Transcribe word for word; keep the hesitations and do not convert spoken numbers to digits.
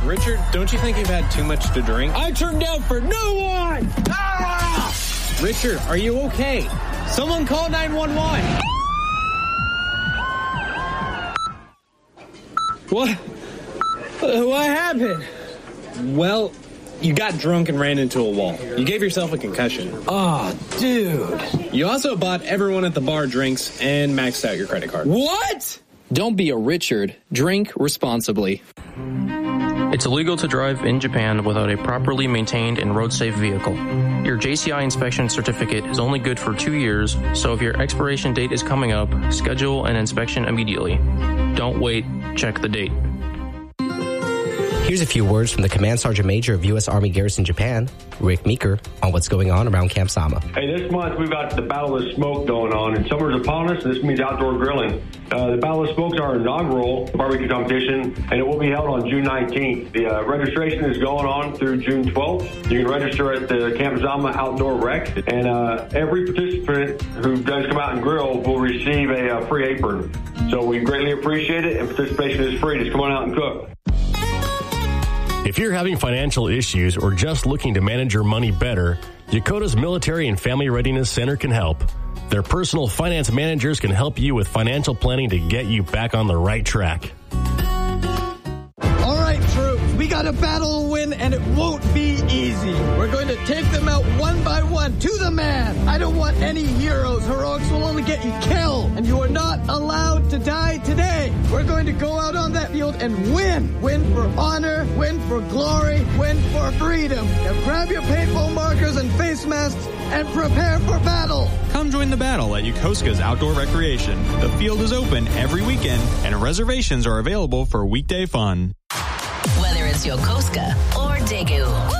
Richard, don't you think you've had too much to drink? I turned down for no one! Ah! Richard, are you okay? Someone call nine one one. What? What happened? Well, you got drunk and ran into a wall. You gave yourself a concussion. Oh, dude. You also bought everyone at the bar drinks and maxed out your credit card. What? Don't be a Richard. Drink responsibly. It's illegal to drive in Japan without a properly maintained and road-safe vehicle. Your J C I inspection certificate is only good for two years, so if your expiration date is coming up, schedule an inspection immediately. Don't wait. Check the date. Here's a few words from the Command Sergeant Major of U S Army Garrison Japan, Rick Meeker, on what's going on around Camp Sama. Hey, this month we've got the Battle of Smoke going on, and summer's upon us, and this means outdoor grilling. Uh, the Battle of Smoke's our inaugural barbecue competition, and it will be held on June nineteenth. The uh, registration is going on through June twelfth. You can register at the Camp Sama Outdoor Rec, and uh, every participant who does come out and grill will receive a uh, free apron. So we greatly appreciate it, and participation is free. Just come on out and cook. If you're having financial issues or just looking to manage your money better, Yakota's Military and Family Readiness Center can help. Their personal finance managers can help you with financial planning to get you back on the right track. All right, troops, we got a battle to win, and it won't be easy. We're going to take them out one by one, to the man. I don't want any heroes. Heroics will only get you killed, and you are not allowed to die today. We're going to go out on that field and win. Win for honor, win for glory, win for freedom. Now grab your paintball markers and face masks and prepare for battle. Come join the battle at Yokosuka's Outdoor Recreation. The field is open every weekend, and reservations are available for weekday fun. Whether it's Yokosuka or Daegu,